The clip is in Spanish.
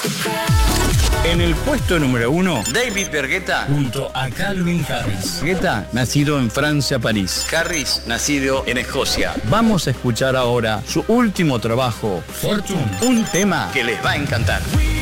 En el puesto número 1, David Guetta junto a Calvin Harris. Guetta, nacido en Francia, París. Harris, nacido en Escocia. Vamos a escuchar ahora su último trabajo, Fortune. un tema que les va a encantar.